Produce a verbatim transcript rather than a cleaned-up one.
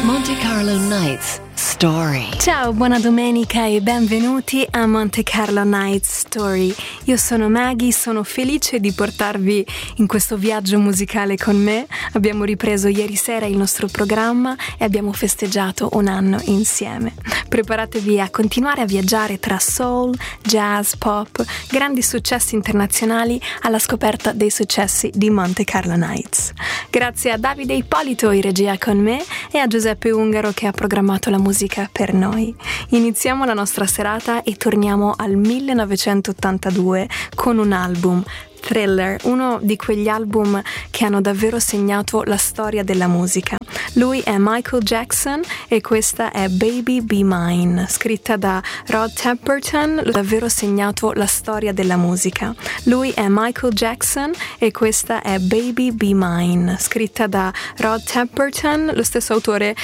Monte Carlo Nights Story. Ciao, buona domenica e benvenuti a Monte Carlo Nights Story. Io sono Maggie, sono felice di portarvi in questo viaggio musicale con me. Abbiamo ripreso ieri sera il nostro programma e abbiamo festeggiato un anno insieme. Preparatevi a continuare a viaggiare tra soul, jazz, pop, grandi successi internazionali alla scoperta dei successi di Monte Carlo Nights. Grazie a Davide Ippolito in regia con me e a Giuseppe Ungaro che ha programmato la musica per noi. Iniziamo la nostra serata e torniamo al millenovecentottantadue con un album, Thriller, uno di quegli album che hanno davvero segnato la storia della musica. Lui è Michael Jackson e questa è Baby Be Mine, scritta da Rod Temperton, davvero segnato la storia della musica. Lui è Michael Jackson e questa è Baby Be Mine, scritta da Rod Temperton, lo stesso autore